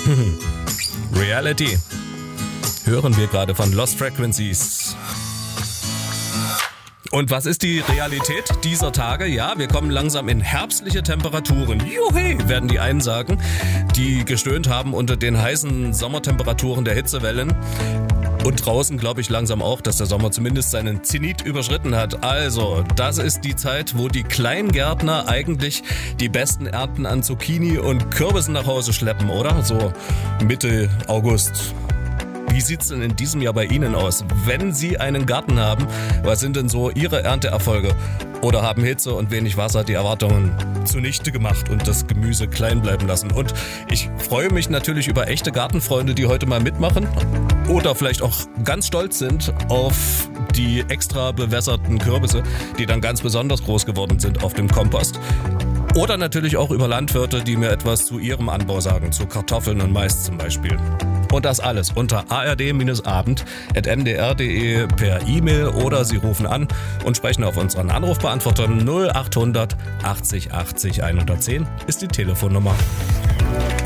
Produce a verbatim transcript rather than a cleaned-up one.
Reality. Hören wir gerade von Lost Frequencies. Und was ist die Realität dieser Tage? Ja, wir kommen langsam in herbstliche Temperaturen. Juhu, werden die einen sagen, die gestöhnt haben unter den heißen Sommertemperaturen der Hitzewellen. Und draußen glaube ich langsam auch, dass der Sommer zumindest seinen Zenit überschritten hat. Also, das ist die Zeit, wo die Kleingärtner eigentlich die besten Ernten an Zucchini und Kürbissen nach Hause schleppen, oder? So Mitte August. Wie sieht's denn in diesem Jahr bei Ihnen aus? Wenn Sie einen Garten haben, was sind denn so Ihre Ernteerfolge? Oder haben Hitze und wenig Wasser die Erwartungen zunichte gemacht und das Gemüse klein bleiben lassen? Und ich freue mich natürlich über echte Gartenfreunde, die heute mal mitmachen oder vielleicht auch ganz stolz sind auf die extra bewässerten Kürbisse, die dann ganz besonders groß geworden sind auf dem Kompost. Oder natürlich auch über Landwirte, die mir etwas zu ihrem Anbau sagen, zu Kartoffeln und Mais zum Beispiel. Und das alles unter a r d abend at n d r punkt d e per E-Mail oder Sie rufen an und sprechen auf unseren Anrufbeantworter null acht hundert achtzig achtzig hundertzehn ist die Telefonnummer.